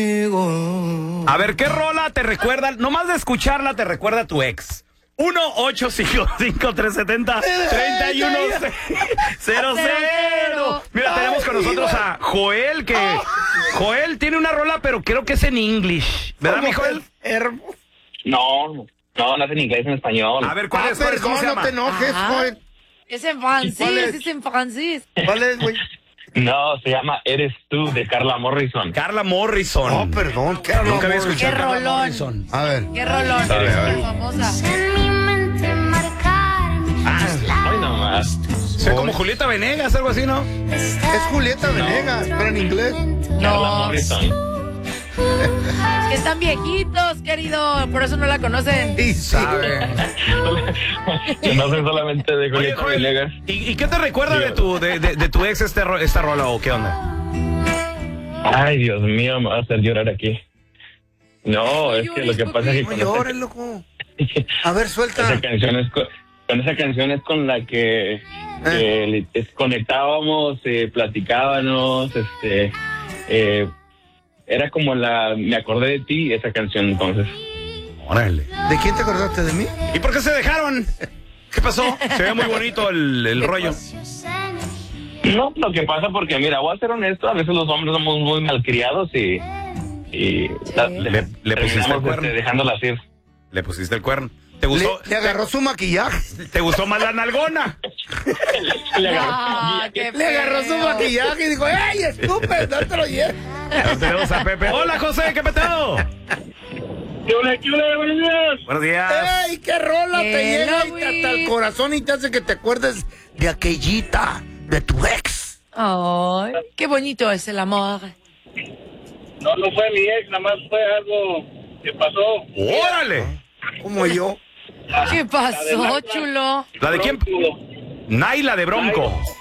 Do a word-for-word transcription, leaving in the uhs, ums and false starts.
A ver, ¿qué rola te recuerda? Nomás de escucharla te recuerda a tu ex. uno ocho cinco cinco tres siete cero tres uno cero cero. Mira, tenemos con nosotros a Joel, que Joel tiene una rola, pero creo que es en English. ¿Verdad, mi Joel? No, no, no es en inglés, en español. A ver, ¿cuál es? ¿Cuál es? ¿Cómo se llama? No te enojes, Joel. Es en francés, es en francés. ¿Cuál es, güey? No, se llama Eres Tú, de Carla Morrison. Carla Morrison. Oh, perdón. ¿Qué Nunca había Morrison? escuchado Qué a Carla rolón. Morrison. A ver. Qué rolón, ver, a ver. súper famosa. Ay, no más. Soy como Julieta Venegas, algo así, ¿no? Es Julieta Venegas, pero en inglés. Carla No, Morrison. es que están viejitos, querido, por eso no la conocen. Sí, sí. Yo no sé solamente de Oye, Julieta Joel, Venegas. ¿y, y qué te recuerda de tu, de, de, de tu ex este, ro- esta rola o qué onda? Ay, Dios mío, me va a hacer llorar aquí. No, es que lo que pasa es que No con llores, loco. A ver, suelta. esa canción es con, con esa canción es con la que eh, le- es- conectábamos, eh, platicábamos, este, eh, era como la, me acordé de ti, esa canción entonces. Órale. ¿De quién te acordaste de mí? ¿Y por qué se dejaron? ¿Qué pasó? Se ve muy bonito el, el rollo. No, lo que pasa porque, mira, voy a ser honesto, a veces los hombres somos muy malcriados y, y la- Le- le pusiste el terminamos, cuerno. este, dejándolas ir. Le pusiste el cuerno. ¿Te Le, gustó? le agarró su maquillaje. ¿Te gustó más la nalgona? Le agarró- Ah, qué Le agarró su feo. maquillaje y dijo, ¡ey, estúpido, no te lo lleves! Ya tenemos a Pepe. Hola, José, ¿qué peteo? ¿Qué ole, qué ole, buenos días? Buenos días. ¡Ey, qué rola te Hello, llega y te- hasta el corazón y te hace que te acuerdes de aquellita, de tu ex! Ay, qué bonito es el amor. No, no fue mi ex, nada más fue algo que pasó. ¡Órale! Como yo. ¿Qué pasó, chulo? ¿La de quién? Naila de Bronco.